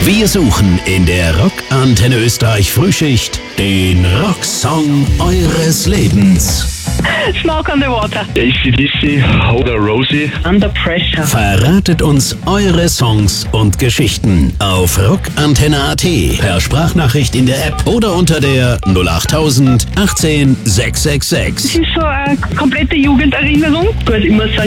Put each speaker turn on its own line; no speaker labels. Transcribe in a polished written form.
Wir suchen in der Rock Antenne Österreich Frühschicht den Rocksong eures Lebens.
Smoke on the Water.
AC/DC, Hold Rosie.
Under Pressure.
Verratet uns eure Songs und Geschichten auf rockantenne.at, per Sprachnachricht in der App oder unter der 08000 18 666.
Das ist so eine komplette Jugenderinnerung. Ich würde immer sagen,